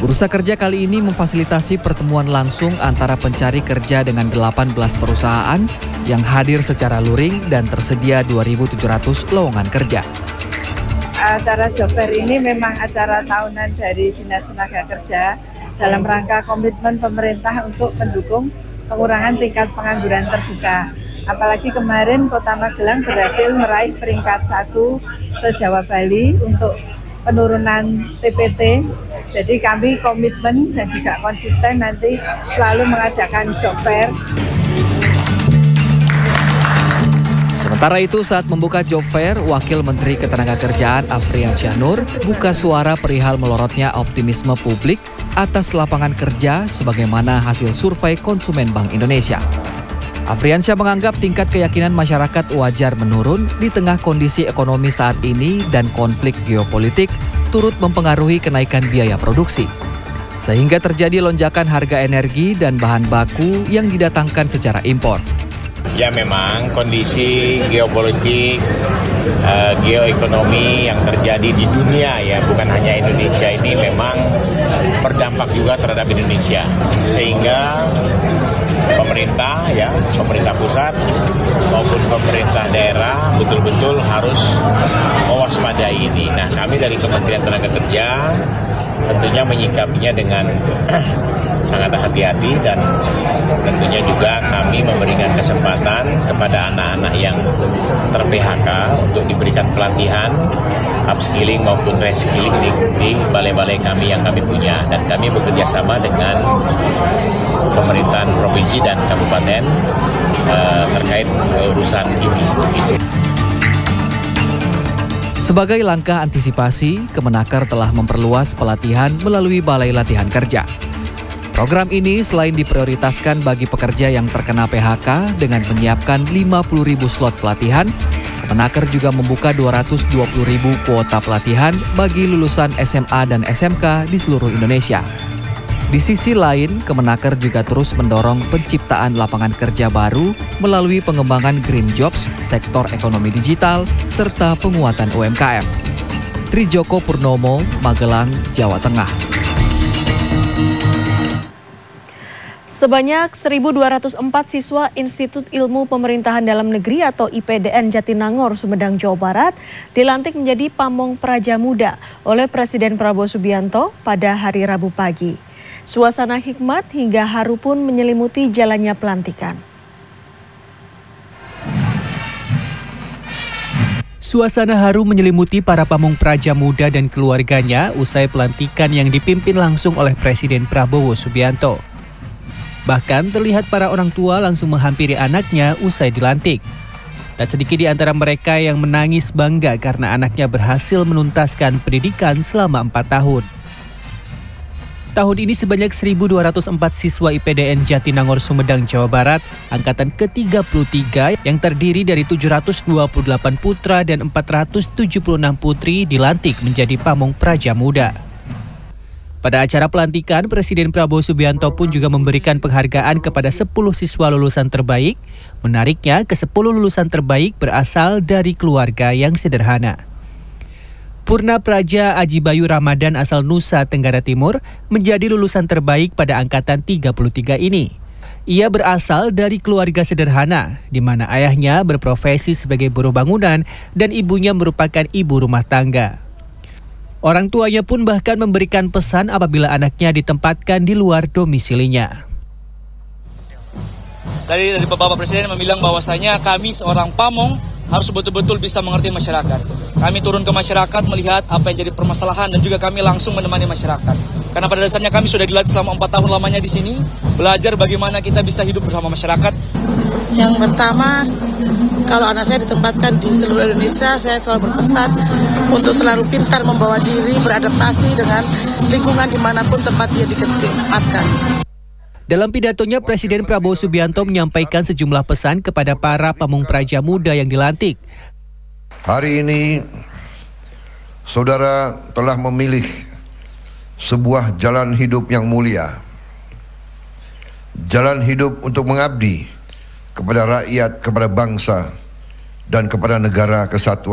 Bursa kerja kali ini memfasilitasi pertemuan langsung antara pencari kerja dengan 18 perusahaan yang hadir secara luring dan tersedia 2.700 lowongan kerja. Acara job fair ini memang acara tahunan dari Dinas Tenaga Kerja dalam rangka komitmen pemerintah untuk mendukung pengurangan tingkat pengangguran terbuka. Apalagi kemarin Kota Magelang berhasil meraih peringkat 1 se-Jawa Bali untuk penurunan TPT. Jadi kami komitmen dan juga konsisten nanti selalu mengadakan job fair. Sementara itu saat membuka job fair, Wakil Menteri Ketenagakerjaan Afriansyah Nur buka suara perihal melorotnya optimisme publik atas lapangan kerja sebagaimana hasil survei konsumen Bank Indonesia. Afriansyah menganggap tingkat keyakinan masyarakat wajar menurun di tengah kondisi ekonomi saat ini dan konflik geopolitik turut mempengaruhi kenaikan biaya produksi. Sehingga terjadi lonjakan harga energi dan bahan baku yang didatangkan secara impor. Ya memang kondisi geopolitik, geoekonomi yang terjadi di dunia ya, bukan hanya Indonesia ini memang berdampak juga terhadap Indonesia. Sehingga pemerintah pusat maupun pemerintah daerah betul-betul harus mewaspadai ini. Nah, kami dari Kementerian Tenaga Kerja tentunya menyikapinya dengan sangat hati-hati dan tentunya juga kami memberikan kesempatan kepada anak-anak yang ter-PHK untuk diberikan pelatihan, upskilling maupun reskilling di balai-balai kami yang kami punya. Dan kami bekerja sama dengan pemerintahan provinsi dan kabupaten terkait urusan ini. Sebagai langkah antisipasi, Kemenaker telah memperluas pelatihan melalui Balai Latihan Kerja. Program ini selain diprioritaskan bagi pekerja yang terkena PHK dengan menyiapkan 50.000 slot pelatihan, Kemenaker juga membuka 220.000 kuota pelatihan bagi lulusan SMA dan SMK di seluruh Indonesia. Di sisi lain, Kemenaker juga terus mendorong penciptaan lapangan kerja baru melalui pengembangan green jobs, sektor ekonomi digital, serta penguatan UMKM. Trijoko Purnomo, Magelang, Jawa Tengah. Sebanyak 1.204 siswa Institut Ilmu Pemerintahan Dalam Negeri atau IPDN Jatinangor, Sumedang, Jawa Barat dilantik menjadi Pamong Praja Muda oleh Presiden Prabowo Subianto pada hari Rabu pagi. Suasana hikmat hingga haru pun menyelimuti jalannya pelantikan. Suasana haru menyelimuti para pamong praja muda dan keluarganya usai pelantikan yang dipimpin langsung oleh Presiden Prabowo Subianto. Bahkan terlihat para orang tua langsung menghampiri anaknya usai dilantik. Tak sedikit di antara mereka yang menangis bangga karena anaknya berhasil menuntaskan pendidikan selama 4 tahun. Tahun ini sebanyak 1.204 siswa IPDN Jatinangor, Sumedang, Jawa Barat, angkatan ke-33 yang terdiri dari 728 putra dan 476 putri dilantik menjadi Pamong Praja Muda. Pada acara pelantikan, Presiden Prabowo Subianto pun juga memberikan penghargaan kepada 10 siswa lulusan terbaik. Menariknya, ke-10 lulusan terbaik berasal dari keluarga yang sederhana. Purna Praja Aji Bayu Ramadan asal Nusa Tenggara Timur menjadi lulusan terbaik pada angkatan 33 ini. Ia berasal dari keluarga sederhana, di mana ayahnya berprofesi sebagai buruh bangunan dan ibunya merupakan ibu rumah tangga. Orang tuanya pun bahkan memberikan pesan apabila anaknya ditempatkan di luar domisilinya. Dari Bapak Presiden membilang bahwasanya kami seorang pamong harus betul-betul bisa mengerti masyarakat. Kami turun ke masyarakat melihat apa yang jadi permasalahan dan juga kami langsung menemani masyarakat. Karena pada dasarnya kami sudah dilatih selama 4 tahun lamanya di sini, belajar bagaimana kita bisa hidup bersama masyarakat. Yang pertama, kalau anak saya ditempatkan di seluruh Indonesia, saya selalu berpesan untuk selalu pintar membawa diri, beradaptasi dengan lingkungan dimanapun tempat dia ditempatkan. Dalam pidatonya, Presiden Prabowo Subianto menyampaikan sejumlah pesan kepada para pamong praja muda yang dilantik. Hari ini, saudara telah memilih sebuah jalan hidup yang mulia. Jalan hidup untuk mengabdi kepada rakyat, kepada bangsa, dan kepada negara kesatuan.